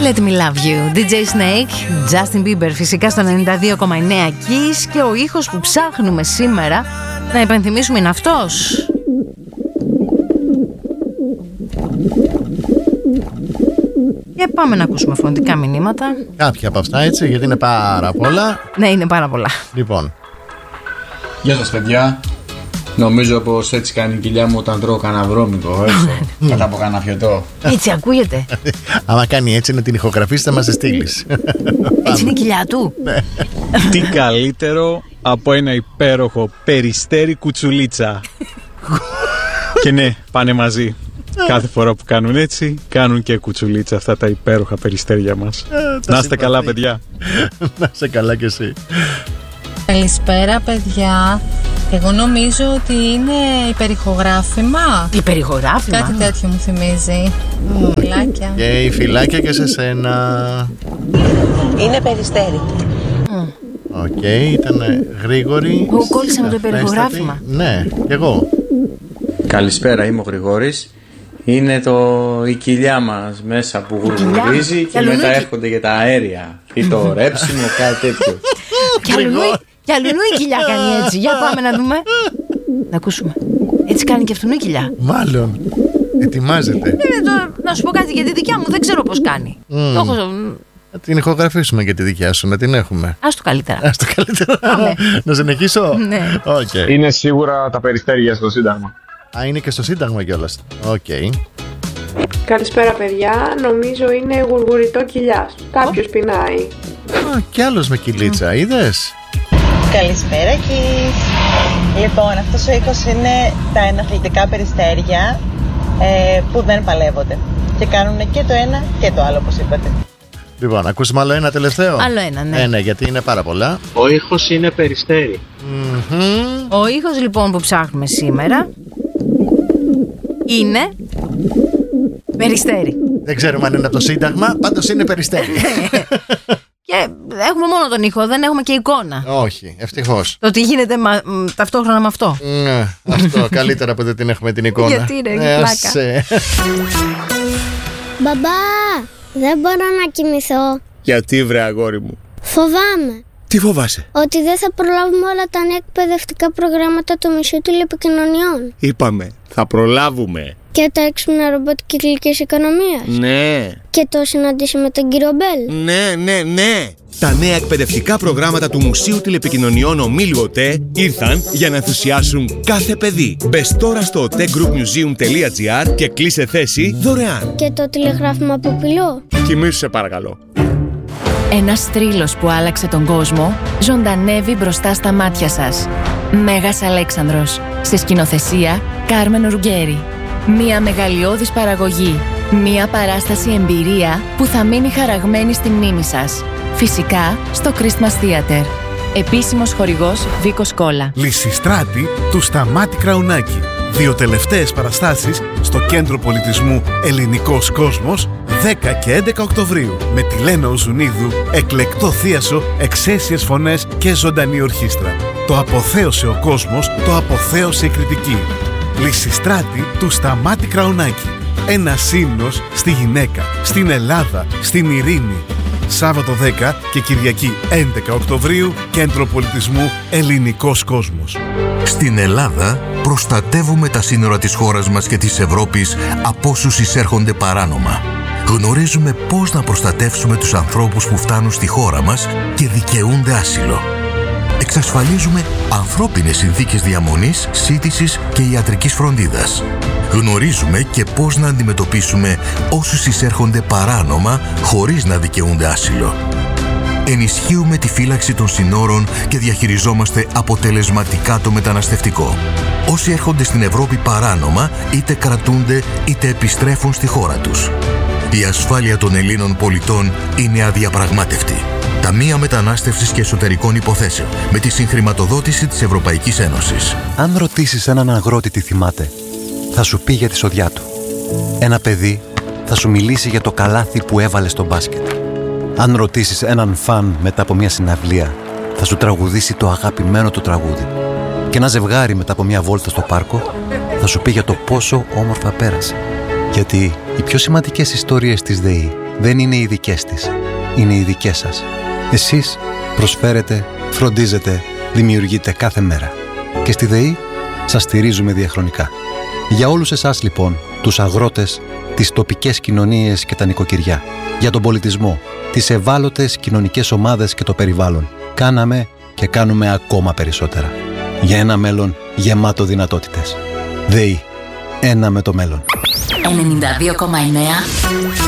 Let me love you. DJ Snake, Justin Bieber, φυσικά στο 92,9 Kiss. Και ο ήχος που ψάχνουμε σήμερα, να υπενθυμίσουμε, είναι αυτός. Και πάμε να ακούσουμε φωνητικά μηνύματα. Κάποια από αυτά, έτσι, γιατί είναι πάρα πολλά. Ναι, είναι πάρα πολλά. Λοιπόν. Γεια σας, παιδιά. Νομίζω πως έτσι κάνει η κοιλιά μου όταν τρώω κανένα βρώμικο έξω. Μετά από κανένα φιωτό. Έτσι ακούγεται. Άμα κάνει έτσι να την ηχογραφήσεις θα μας τη στείλεις. Έτσι είναι η κοιλιά του. Τι καλύτερο από ένα υπέροχο περιστέρι κουτσουλίτσα. Και ναι, πάνε μαζί. Κάθε φορά που κάνουν έτσι, κάνουν και κουτσουλίτσα αυτά τα υπέροχα περιστέρια μας. Να είστε καλά, παιδιά. Να είστε καλά κι εσύ. Καλησπέρα, παιδιά. Εγώ νομίζω ότι είναι υπερηχογράφημα. Υπερηχογράφημα. Κάτι τέτοιο μου θυμίζει. Φυλάκια. Και η φυλάκια και σε σένα. Είναι περιστέρι. Οκ, ήταν γρήγορη. Εγώ κόλλησα με το υπερηχογράφημα. Ναι, κι εγώ. Καλησπέρα, είμαι ο Γρηγόρης. Είναι η κοιλιά μας μέσα που γουργουρίζει και μετά έρχονται για τα αέρια ή το ρέψιμο, κάτι τέτοιο. Κι αλλού η κοιλιά κάνει έτσι. Για πάμε να δούμε. Να ακούσουμε. Έτσι κάνει και αυτόν η κοιλιά. Μάλλον. Ετοιμάζεται. Να σου πω κάτι για τη δικιά μου, δεν ξέρω πώς κάνει. Θα την ηχογραφήσουμε και τη δικιά σου, να την έχουμε. Ας το καλύτερα. Να συνεχίσω. Ναι. Okay. Είναι σίγουρα τα περιστέρια στο Σύνταγμα. Α, είναι και στο Σύνταγμα κιόλας. Οκ. Καλησπέρα, παιδιά. Νομίζω είναι γουργουριτό κοιλιάς. Κάποιος πεινάει. Κι άλλος με κυλίτσα, είδες. Καλησπέρα, Kiss. Λοιπόν, αυτός ο ήχος είναι τα ενοχλητικά περιστέρια που δεν παλεύονται. Και κάνουν και το ένα και το άλλο, όπως είπατε. Λοιπόν, ακούσουμε άλλο ένα τελευταίο. Άλλο ένα, ναι. Ναι, γιατί είναι πάρα πολλά. Ο ήχος είναι περιστέρι. Ο ήχος λοιπόν που ψάχνουμε σήμερα είναι περιστέρι. Δεν ξέρουμε αν είναι από το Σύνταγμα, πάντως είναι περιστέρι. Και έχουμε μόνο τον ήχο, δεν έχουμε και εικόνα. Όχι, ευτυχώς. Το τι γίνεται ταυτόχρονα με αυτό. Ναι, αυτό καλύτερα που δεν την έχουμε την εικόνα. Γιατί είναι πλάκα. Μπαμπά, δεν μπορώ να κοιμηθώ. Γιατί, βρε αγόρι μου? Φοβάμαι. Τι φοβάσαι? Ότι δεν θα προλάβουμε όλα τα νέα εκπαιδευτικά προγράμματα του Μουσείου Τηλεπικοινωνιών. Είπαμε, θα προλάβουμε. Και τα έξυπνα ρομπότ κυκλικής οικονομίας. Ναι. Και το συναντήσει με τον κύριο Μπέλ. Ναι. Τα νέα εκπαιδευτικά προγράμματα του Μουσείου Τηλεπικοινωνιών Ομίλου ΟΤΕ ήρθαν για να ενθουσιάσουν κάθε παιδί. Μπες τώρα στο otegroupmuseum.gr και κλείσε θέση δωρεάν. Και το τηλεγράφημα από πυλό. Κοιμήσου σε παρακαλώ. Ένας θρύλος που άλλαξε τον κόσμο ζωντανεύει μπροστά στα μάτια σας. Μέγας Αλέξανδρος. Σε σκηνοθεσία Κάρμεν Ρουγκέρι. Μια μεγαλειώδης παραγωγή. Μια παράσταση εμπειρία που θα μείνει χαραγμένη στη μνήμη σας. Φυσικά στο Christmas Theater. Επίσημος χορηγός Βίκος Κόλλα. Λυσιστράτη του Σταμάτη Κραουνάκη. 2 τελευταίες παραστάσεις στο Κέντρο Πολιτισμού Ελληνικός Κόσμος 10 και 11 Οκτωβρίου με τη Λένα Οζουνίδου, εκλεκτό θίασο, εξαίσιες φωνές και ζωντανή ορχήστρα. Το αποθέωσε ο κόσμος, το αποθέωσε η κριτική. Λυσιστράτη του Σταμάτη Κραουνάκη. Ένα ύμνος στη γυναίκα, στην Ελλάδα, στην ειρήνη. Σάββατο 10 και Κυριακή 11 Οκτωβρίου, Κέντρο Πολιτισμού Ελληνικός Κόσμος. Στην Ελλάδα προστατεύουμε τα σύνορα της χώρας μας και της Ευρώπης από όσους εισέρχονται παράνομα. Γνωρίζουμε πώς να προστατεύσουμε τους ανθρώπους που φτάνουν στη χώρα μας και δικαιούνται άσυλο. Εξασφαλίζουμε ανθρώπινες συνθήκες διαμονής, σύντησης και ιατρικής φροντίδας. Γνωρίζουμε και πώς να αντιμετωπίσουμε όσους εισέρχονται παράνομα χωρίς να δικαιούνται άσυλο. Ενισχύουμε τη φύλαξη των συνόρων και διαχειριζόμαστε αποτελεσματικά το μεταναστευτικό. Όσοι έρχονται στην Ευρώπη παράνομα, είτε κρατούνται είτε επιστρέφουν στη χώρα τους. Η ασφάλεια των Ελλήνων πολιτών είναι αδιαπραγμάτευτη. Ταμεία Μετανάστευσης και Εσωτερικών Υποθέσεων, με τη συγχρηματοδότηση της Ευρωπαϊκής Ένωσης. Αν ρωτήσεις έναν αγρότη τι θυμάται, θα σου πει για τη σοδιά του. Ένα παιδί θα σου μιλήσει για το καλάθι που έβαλε στο μπάσκετ. Αν ρωτήσεις έναν φαν μετά από μια συναυλία, θα σου τραγουδήσει το αγαπημένο του τραγούδι. Και ένα ζευγάρι μετά από μια βόλτα στο πάρκο θα σου πει για το πόσο όμορφα πέρασε. Γιατί οι πιο σημαντικές ιστορίες της ΔΕΗ δεν είναι οι δικές της, είναι οι δικές σας. Εσείς προσφέρετε, φροντίζετε, δημιουργείτε κάθε μέρα. Και στη ΔΕΗ σας στηρίζουμε διαχρονικά. Για όλους εσάς λοιπόν, τους αγρότες, τις τοπικές κοινωνίες και τα νοικοκυριά, για τον πολιτισμό, τις ευάλωτες κοινωνικές ομάδες και το περιβάλλον, κάναμε και κάνουμε ακόμα περισσότερα. Για ένα μέλλον γεμάτο δυνατότητες. ΔΕΗ. Ένα με το μέλλον. 92,9